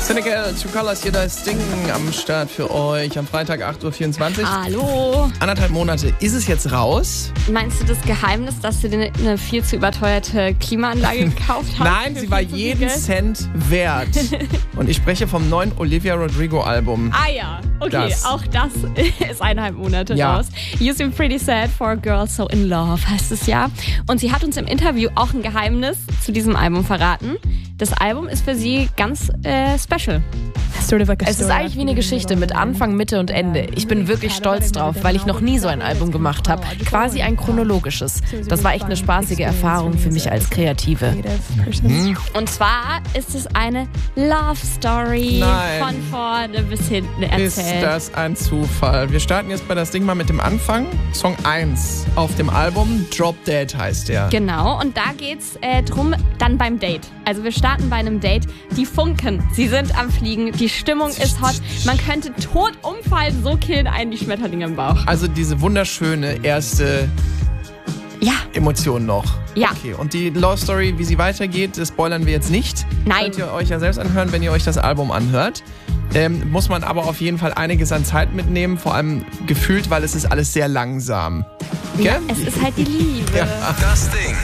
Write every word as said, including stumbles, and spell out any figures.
Senegal, Two Colors, hier das Ding am Start für euch am Freitag acht Uhr vierundzwanzig. Hallo. Anderthalb Monate. Ist es jetzt raus? Meinst du das Geheimnis, dass du dir eine viel zu überteuerte Klimaanlage gekauft hast? Nein, sie war jeden Cent wert. Und ich spreche vom neuen Olivia Rodrigo Album. Ah ja, okay, Das. auch das ist eineinhalb Monate Ja. raus. You Seem Pretty Sad for a Girl So In Love heißt es ja. Und sie hat uns im Interview auch ein Geheimnis zu diesem Album verraten. Das Album ist für sie ganz äh, special. Es ist eigentlich wie eine Geschichte mit Anfang, Mitte und Ende. Ich bin wirklich stolz drauf, weil ich noch nie so ein Album gemacht habe. Quasi ein chronologisches. Das war echt eine spaßige Erfahrung für mich als Kreative. Hm? Und zwar ist es eine Love Story. Nein. Von vorne bis hinten Ist erzählt. das ein Zufall? Wir starten jetzt bei das Ding mal mit dem Anfang. Song eins auf dem Album. Drop Dead heißt der. Genau, und da geht's äh, drum dann beim Date. Also wir starten bei einem Date. Die funken, sie sind am Fliegen, die Stimmung ist hot. Man könnte tot umfallen, so killen einen die Schmetterlinge im Bauch. Also diese wunderschöne erste Ja, Emotion noch. Ja. Okay, und die Love Story, wie sie weitergeht, das spoilern wir jetzt nicht. Nein. Könnt ihr euch ja selbst anhören, wenn ihr euch das Album anhört. Ähm, muss man aber auf jeden Fall einiges an Zeit mitnehmen, vor allem gefühlt, weil es ist alles sehr langsam. ja Gell? es ist halt die Liebe. Ja. Das Ding.